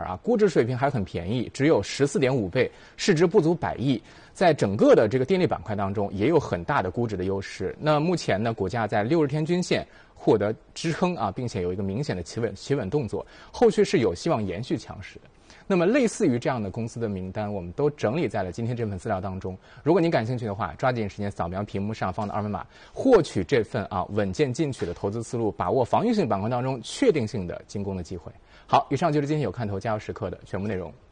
估值水平还很便宜，只有14.5倍，市值不足100亿，在整个的这个电力板块当中也有很大的估值的优势。那目前呢，股价在60天均线获得支撑并且有一个明显的企稳动作，后续是有希望延续强势的。那么类似于这样的公司的名单，我们都整理在了今天这份资料当中。如果您感兴趣的话，抓紧时间扫描屏幕上方的二维码，获取这份稳健进取的投资思路，把握防御性板块当中确定性的进攻的机会。好，以上就是今天有看头加油时刻的全部内容。